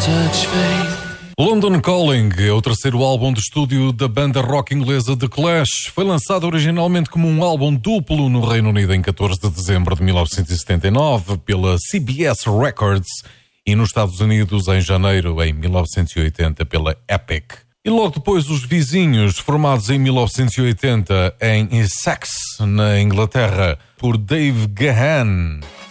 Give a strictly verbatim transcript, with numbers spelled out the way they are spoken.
such faith. London Calling é o terceiro álbum de estúdio da banda rock inglesa The Clash. Foi lançado originalmente como um álbum duplo no Reino Unido em catorze de dezembro de mil novecentos e setenta e nove pela C B S Records e nos Estados Unidos em janeiro em mil novecentos e oitenta pela Epic. E logo depois os Vizinhos, formados em mil novecentos e oitenta em Essex, na Inglaterra, por Dave Gahan.